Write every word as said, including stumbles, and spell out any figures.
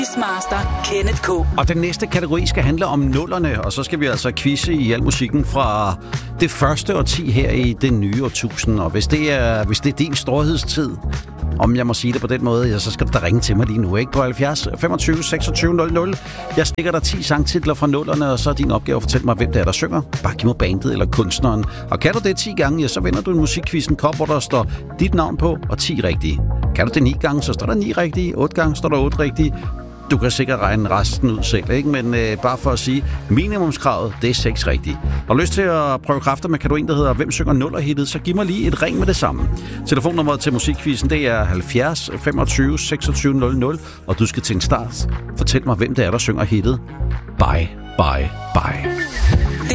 Quizmaster Kenneth K. Og den næste kategori skal handle om nullerne, og så skal vi altså quizze i al musikken fra det første årti her i det nye årtusind. Og hvis det er, hvis det er din storhedstid, om jeg må sige det på den måde, ja, så skal du da ringe til mig lige nu, ikke? På halvfjerds femogtyve seksogtyve nul nul. Jeg stikker dig ti sangtitler fra nullerne, og så er din opgave at fortælle mig, hvem det er, der synger. Bare giv mig bandet eller kunstneren. Og kan du det ti gange, ja, så vinder du en musikquizzen kop, hvor der står dit navn på og ti rigtige. Kan du det ni gange, så står der ni rigtige. otte gange står der otte rigtige. Du kan sikkert regne resten ud selv, ikke? Men øh, bare for at sige, minimumskravet, det er seks rigtige. Har du lyst til at prøve kræfter med kategorien, der hedder Hvem synger nullerhittet, så giv mig lige et ring med det samme. Telefonnummeret til musikquizzen, det er halvfjerds femogtyve seksogtyve nul nul, og du skal til en start. Fortæl mig, hvem det er, der synger hittet Bye, bye, bye.